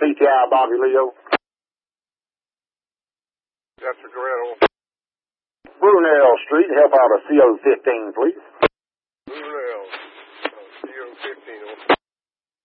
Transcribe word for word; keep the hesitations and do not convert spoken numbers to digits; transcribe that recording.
P T I Bobby Leo. That's a Grado. Brunel Street, help out a C O fifteen, please.